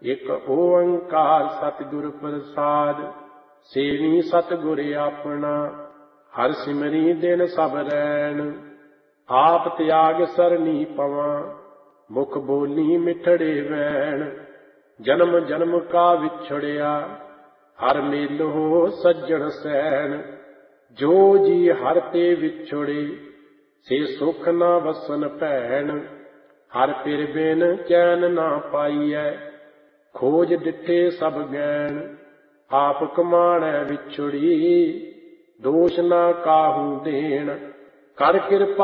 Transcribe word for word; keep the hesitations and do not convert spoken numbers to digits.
ਇੱਕ ਓੰਕਾਰ ਸਤਿਗੁਰ ਪ੍ਰਸਾਦ। ਸੇਵੀ ਸਤਿਗੁਰ ਆਪਣਾ, ਹਰ ਸਿਮਰੀ ਦਿਨ ਸਭ ਰੈਣ। ਆਪ ਤਿਆਗ ਸਰਨੀ ਪਵਾਂ, ਮੁਖ ਬੋਲੀ ਮਿਠੜੇ ਵੈਣ। ਜਨਮ ਜਨਮ ਕਾ ਵਿਛੜਿਆ, ਹਰ ਮੇਲੋ ਸੱਜਣ ਸੈਣ। ਜੋ ਜੀ ਹਰ ਤੇ ਵਿਛੜੇ, ਸੇ ਸੁਖ ਨਾ ਵਸਨ ਭੈਣ। ਹਰ ਪਿਰ ਬਿਨ ਚੈਨ ਨਾ ਪਾਈਐ, ਖੋਜ ਡਿਠੇ ਸਭ ਗੈਣ। ਆਪ ਕਮਾਣੈ ਵਿਛੜੀ, ਦੋਸ਼ ਨਾ ਕਾਹੂ ਦੇਣ। ਕਰ ਕਿਰਪਾ